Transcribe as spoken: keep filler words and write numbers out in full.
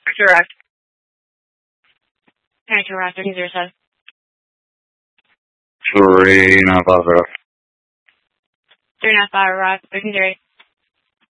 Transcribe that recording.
Direct. Nine two Rock thirteen zero seven. Three nine five zero. Three nine five Rock thirteen zero eight.